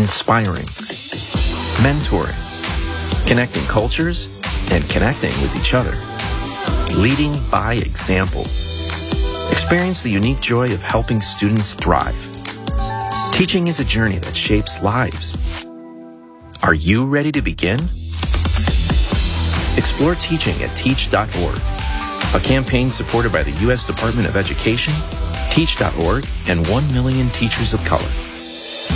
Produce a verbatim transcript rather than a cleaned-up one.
inspiring, mentoring, connecting cultures, and connecting with each other. Leading by example. Experience the unique joy of helping students thrive. Teaching is a journey that shapes lives. Are you ready to begin? Explore teaching at teach dot org, a campaign supported by the U S Department of Education, teach dot org, and one million teachers of color.